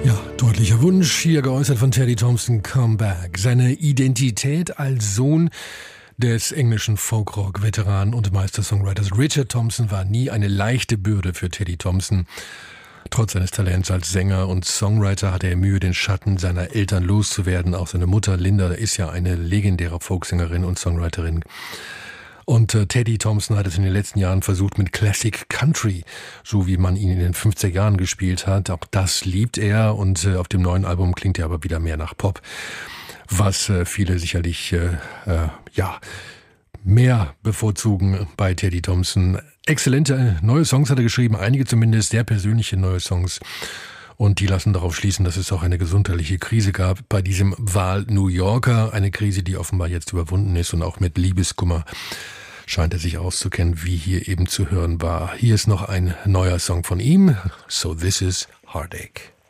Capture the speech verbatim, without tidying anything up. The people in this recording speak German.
Ja, deutlicher Wunsch, hier geäußert von Teddy Thompson, Come Back. Seine Identität als Sohn des englischen Folkrock-Veteranen und Meister-Songwriters Richard Thompson war nie eine leichte Bürde für Teddy Thompson. Trotz seines Talents als Sänger und Songwriter hatte er Mühe, den Schatten seiner Eltern loszuwerden. Auch seine Mutter Linda ist ja eine legendäre Folksängerin und Songwriterin. Und äh, Teddy Thompson hat es in den letzten Jahren versucht mit Classic Country, so wie man ihn in den fünfziger Jahren gespielt hat. Auch das liebt er und äh, auf dem neuen Album klingt er aber wieder mehr nach Pop, was äh, viele sicherlich äh, äh, ja mehr bevorzugen bei Teddy Thompson. Exzellente neue Songs hat er geschrieben, einige zumindest sehr persönliche neue Songs. Und die lassen darauf schließen, dass es auch eine gesundheitliche Krise gab bei diesem Wahl-New Yorker. Eine Krise, die offenbar jetzt überwunden ist und auch mit Liebeskummer scheint er sich auszukennen, wie hier eben zu hören war. Hier ist noch ein neuer Song von ihm. So This Is Heartache.